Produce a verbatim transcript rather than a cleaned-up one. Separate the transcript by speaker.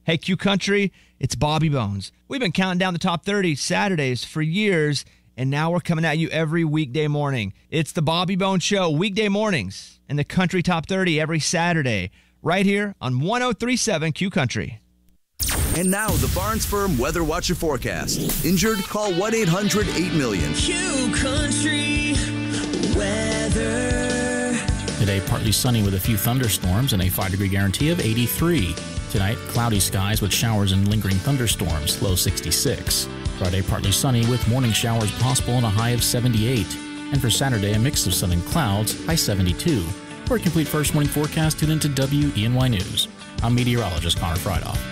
Speaker 1: Hey, Q Country, it's Bobby Bones. We've been counting down the top thirty Saturdays for years, and now we're coming at you every weekday morning. It's the Bobby Bones Show, weekday mornings, and the Country Top thirty every Saturday, right here on one oh three point seven Q Country.
Speaker 2: And now, the Barnes Firm Weather Watcher Forecast. Injured? Call one eight hundred eight million.
Speaker 3: Q Country Weather.
Speaker 4: Today, partly sunny with a few thunderstorms and a five degree guarantee of eighty-three. Tonight, cloudy skies with showers and lingering thunderstorms, low sixty-six. Friday, partly sunny with morning showers possible and a high of seventy-eight. And for Saturday, a mix of sun and clouds, high seventy-two. For a complete first morning forecast, tune into W E N Y News. I'm meteorologist Connor Friedhoff.